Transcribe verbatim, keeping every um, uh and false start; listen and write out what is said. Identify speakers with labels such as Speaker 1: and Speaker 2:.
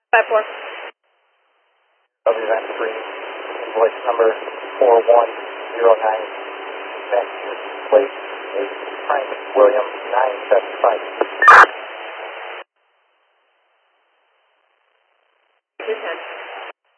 Speaker 1: five four.
Speaker 2: W N three, invoice number four one zero nine. Massachusetts plate is Frank William nine seven five.
Speaker 1: two ten.